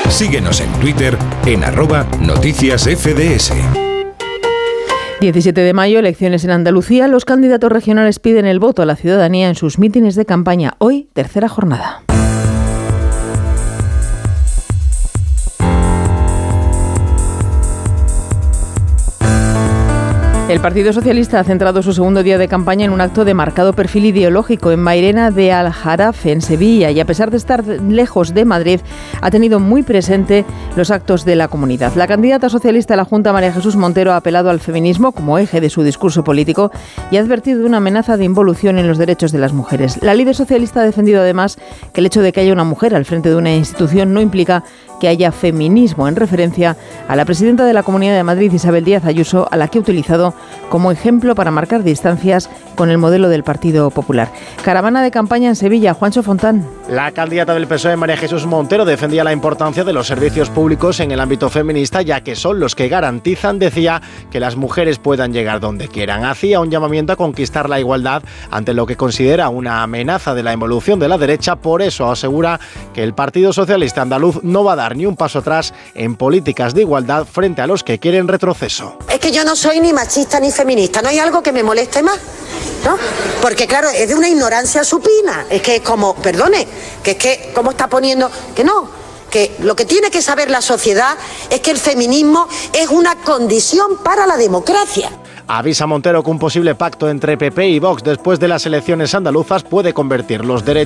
Síguenos en Twitter en @noticiasfds. 17 de mayo, elecciones en Andalucía. Los candidatos regionales piden el voto a la ciudadanía en sus mítines de campaña. Hoy, tercera jornada. El Partido Socialista ha centrado su segundo día de campaña en un acto de marcado perfil ideológico en Mairena de Aljarafe, en Sevilla, y a pesar de estar lejos de Madrid, ha tenido muy presente los actos de la comunidad. La candidata socialista a la Junta, María Jesús Montero, ha apelado al feminismo como eje de su discurso político y ha advertido de una amenaza de involución en los derechos de las mujeres. La líder socialista ha defendido además que el hecho de que haya una mujer al frente de una institución no implica que haya feminismo, en referencia a la presidenta de la Comunidad de Madrid, Isabel Díaz Ayuso, a la que ha utilizado como ejemplo para marcar distancias con el modelo del Partido Popular. Caravana de campaña en Sevilla. Juancho Fontán. La candidata del PSOE, María Jesús Montero, defendía la importancia de los servicios públicos en el ámbito feminista, ya que son los que garantizan, decía, que las mujeres puedan llegar donde quieran. Hacía un llamamiento a conquistar la igualdad ante lo que considera una amenaza de la involución de la derecha. Por eso asegura que el Partido Socialista andaluz no va a dar ni un paso atrás en políticas de igualdad frente a los que quieren retroceso. Es que yo no soy ni machista ni feminista, no hay algo que me moleste más, ¿no? Porque claro, es de una ignorancia supina, es que es como, perdone, que es que, ¿cómo está poniendo? Que no, que lo que tiene que saber la sociedad es que el feminismo es una condición para la democracia. Avisa Montero que un posible pacto entre PP y Vox después de las elecciones andaluzas puede convertir los derechos